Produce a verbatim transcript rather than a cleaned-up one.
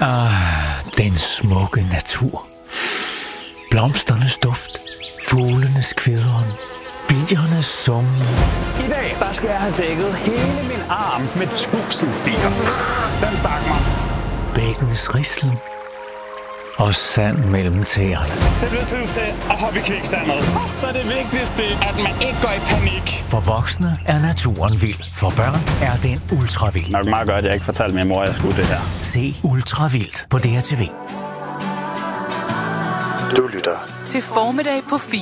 Ah, den smukke natur. Blomsternes duft, fuglenes kvidren, biernes summen. I dag, der skal jeg have dækket hele min arm med tusind bier. Den stak mig. Bækkens rislen og sand mellem tæerne. Det bliver tid til at hoppe i kviksandet. Så er det vigtigste, at man ikke går i panik. For voksne er naturen vild. For børn er den ultravild. Nok meget godt, at jeg ikke fortalte min mor, at jeg skulle det her. Se Ultravildt på D R T V. Du lytter til Formiddag på fire.